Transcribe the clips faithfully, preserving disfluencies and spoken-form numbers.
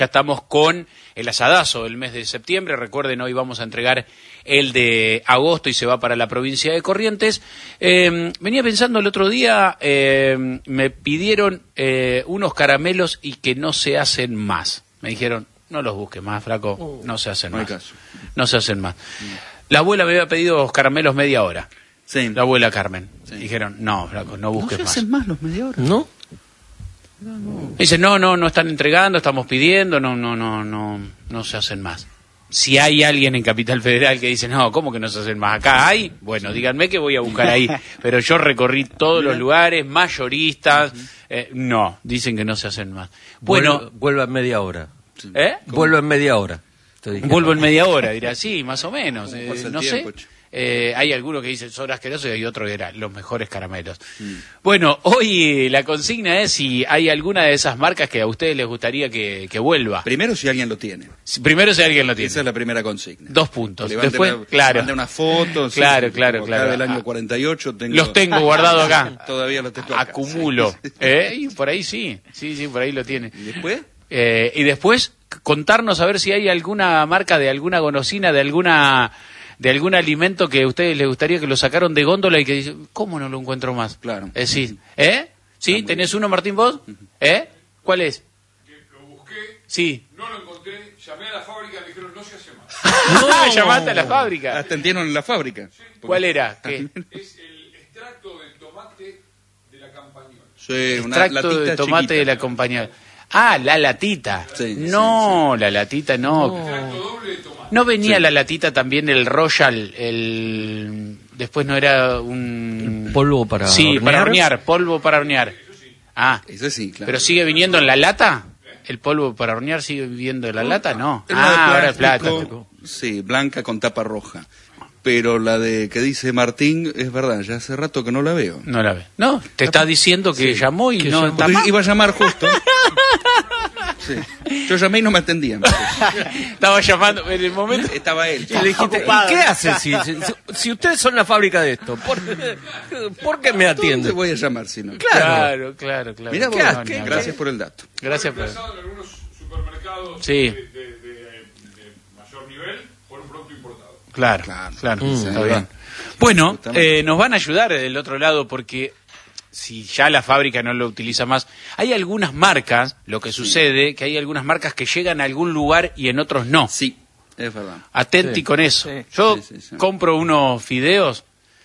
Ya estamos con el asadazo del mes de septiembre. Recuerden, hoy vamos a entregar el de agosto y se va para la provincia de Corrientes. Eh, venía pensando el otro día, eh, me pidieron eh, unos caramelos y que no se hacen más. Me dijeron, no los busques más, flaco, no se hacen no más. Hay caso. No se hacen más. La abuela me había pedido los caramelos media hora. Sí. La abuela Carmen. Sí. Dijeron, no, flaco, no busques ¿No se más. hacen más los media hora? ¿No? No, no. Dice, no, no, no están entregando, estamos pidiendo, no, no, no, no, no se hacen más. Si hay alguien en Capital Federal que dice, no, ¿cómo que no se hacen más? Acá hay, bueno, díganme que voy a buscar ahí. Pero yo recorrí todos los lugares, mayoristas, eh, no, dicen que no se hacen más. Bueno, vuelva en media hora. ¿eh? Vuelvo en media hora. Vuelvo en media hora, dirá, sí, más o menos, eh, pasa el no tiempo, sé. che? Eh, hay algunos que dicen son asquerosos y hay otros que eran los mejores caramelos. Mm. Bueno, hoy la consigna es si hay alguna de esas marcas que a ustedes les gustaría que, que vuelva. Primero si alguien lo tiene. Si, primero si alguien lo tiene. Esa es la primera consigna. Dos puntos. Levante Después, una, claro. mande una foto. Claro, sí, claro, acá claro. del año Ah, cuarenta y ocho tengo... Los tengo guardados acá. Todavía los tengo acá. Acumulo. Sí. ¿Eh? Y por ahí sí. Sí, sí, por ahí lo tiene. ¿Y después? Eh, y después contarnos a ver si hay alguna marca de alguna golosina, de alguna... de algún alimento que a ustedes les gustaría que lo sacaron de góndola y que dicen, ¿cómo no lo encuentro más? Claro. Es decir, ¿eh? ¿Sí? ¿Tenés uno, Martín, vos? ¿Eh? ¿Cuál es? Que lo busqué, Sí. no lo encontré, llamé a la fábrica y me dijeron, no se hace más. No, llamaste a la fábrica. Hasta entendieron en la fábrica. ¿Cuál era? ¿Qué? Es el extracto de tomate de la campañola. Sí, una Extracto latita de tomate chiquita. de la compañía. Ah, la latita. Sí, no, la latita no. Extracto doble de tomate. ¿No venía Sí. la latita también el Royal? El... Después no era un... Polvo para Sí, hornear. para hornear, polvo para hornear. Ah, Ese sí, claro. ¿pero sigue viniendo en la lata? ¿El polvo para hornear sigue viniendo en la lata? No. Es la de Ah, ahora es plástico, plástico. Sí, blanca con tapa roja. Pero la de que dice Martín, es verdad, ya hace rato que no la veo. No la ve. No, te está diciendo que llamó y Que no llamó. está Porque más. iba a llamar justo. Sí. Yo llamé y no me atendían. Estaba llamando en el momento. Estaba él. Y le dijiste, ¿y qué hace si, si, si ustedes son la fábrica de esto? ¿Por, ¿por qué me ¿Dónde atienden? voy a llamar si no? Claro, claro, claro. Mira vos, No, ni ¿qué? hablar. gracias por el dato. Gracias por... Reemplazado en algunos supermercados Sí. de, de- de- de mayor nivel por un producto importado. Claro, Claro. claro, Mm, está ahí bien. va. Bueno, Justamente. eh, nos van a ayudar del otro lado porque si ya la fábrica no lo utiliza más, hay algunas marcas, lo que sucede, que hay algunas marcas que llegan a algún lugar y en otros no. Sí, es verdad. Atenti Sí, con eso. sí. Yo Sí, sí, sí. compro unos fideos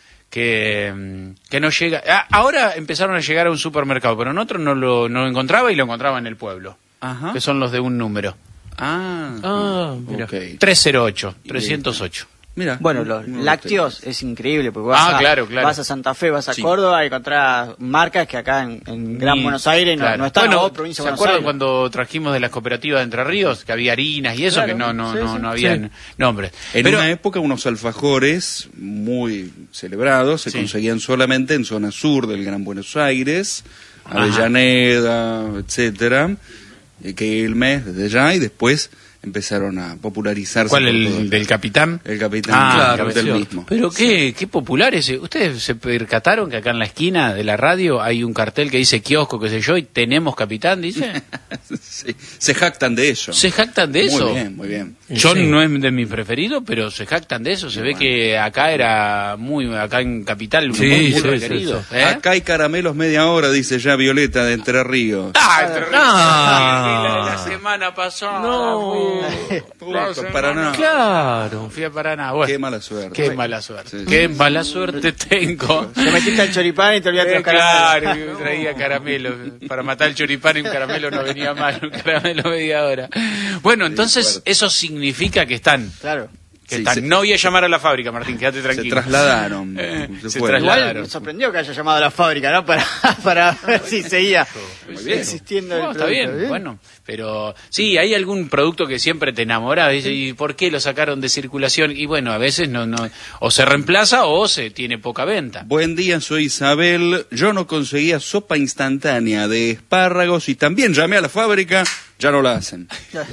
que, mm, que no llega. Ah, ahora empezaron a llegar a un supermercado, pero en otro no lo, no lo encontraba y lo encontraba en el pueblo, Ajá. que son los de un número. Ah, Ah, mira. ok. trescientos ocho, trescientos ocho. Mira. Bueno, los no lo lácteos tenía. es increíble, porque vas, Ah, a, claro, claro. vas a Santa Fe, vas a Sí. Córdoba y encontrás marcas que acá en, en Gran Ni- Buenos Aires no, claro. no están, Bueno, o provincia ¿se de Buenos acuerdan Aires. cuando trajimos de las cooperativas de Entre Ríos, que había harinas y eso, Claro, que no no sí, no, sí. no habían nombres? En Pero, una época unos alfajores muy celebrados se Sí. conseguían solamente en zona sur del Gran Buenos Aires, Ajá. Avellaneda, etcétera, eh, que el mes desde ya y después empezaron a popularizarse. ¿cuál por todo el del capitán? El capitán Ah, claro, cierto. del mismo. Pero qué, qué popular ese. ¿Ustedes se percataron que acá en la esquina de la radio hay un cartel que dice kiosco, qué sé yo, y tenemos capitán, dice? Sí, se jactan de eso. ¿Se jactan de eso? Muy bien, muy bien. Yo Sí. no es de mi preferido, pero se jactan de eso. Se ve que acá era muy, acá en Capital, Sí, muy, muy sí, requerido. sí, ¿eh? Acá hay caramelos media hora, dice ya Violeta de Entre Ríos. ¡Ah! Entre Ríos! Ah. La de la semana pasada. No. fui- la Puto, semana- Paraná. Claro. Fui a Paraná. Bueno, Qué mala suerte. qué mala suerte. Sí, sí, Qué sí. mala suerte tengo. Te metiste al choripán y te olvidaste Eh, los caramelos. claro, yo traía caramelo. Para matar el choripán y un caramelo no venía mal. Un caramelo media hora. Bueno, entonces fuerte. eso significa que están. Claro. Que Sí, están. se- No voy a llamar a la fábrica, Martín, quédate Se tranquilo. trasladaron. Eh, se se fueron. trasladaron. Igual me sorprendió que haya llamado a la fábrica, ¿no? Para, para ver si seguía existiendo el No, está producto. bien, bueno, pero sí, hay algún producto que siempre te enamora, dice, ¿y por qué lo sacaron de circulación? Y bueno, a veces no, no, o se reemplaza o se tiene poca venta. Buen día, soy Isabel. Yo no conseguía sopa instantánea de espárragos y también llamé a la fábrica, ya no la hacen.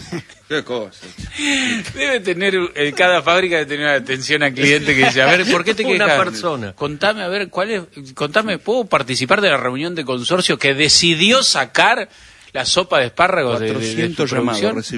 Qué cosa. Debe tener, eh, cada fábrica debe tener una atención al cliente que dice, a ver, ¿por qué te Una quejas? persona. Contame, a ver, ¿cuál es? Contame, ¿puedo participar de la reunión de consorcio que decidió sacar la sopa de espárragos de, de, de su cuatrocientos llamados producción? recibí.